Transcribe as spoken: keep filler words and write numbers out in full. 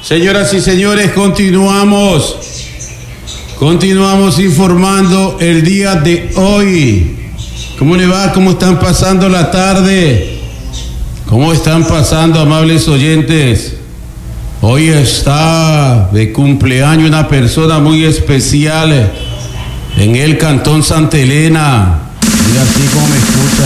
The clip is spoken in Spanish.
Señoras y señores, continuamos. Continuamos informando el día de hoy. ¿Cómo le va? ¿Cómo están pasando la tarde? ¿Cómo están pasando, amables oyentes? Hoy está de cumpleaños una persona muy especial en el Cantón Santa Elena. Mira así como me escucha.